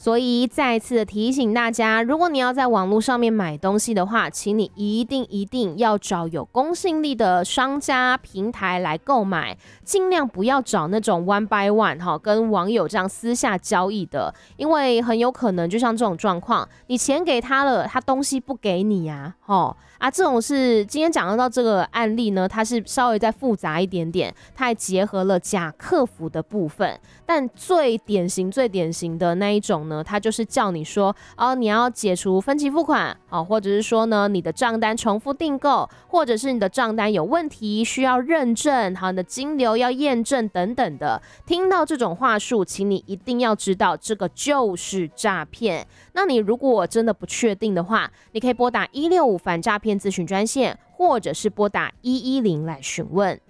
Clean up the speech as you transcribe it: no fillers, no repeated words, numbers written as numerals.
所以再次的提醒大家，如果你要在网络上面买东西的话，请你一定要找有公信力的商家平台来购买，尽量不要找那种 one by one 跟网友这样私下交易的，因为很有可能就像这种状况，你钱给他了，他东西不给你啊，这种是今天讲到这个案例呢，它是稍微再复杂一点点，它还结合了假客服的部分，但最典型的那一种呢，它就是叫你说你要解除分期付款或者是说呢你的账单重复订购，或者是你的账单有问题需要认证，你的金流要验证等等的。听到这种话术，请你一定要知道这个就是诈骗。那你如果真的不确定的话，你可以拨打165反诈骗咨询专线，或者是拨打110来询问。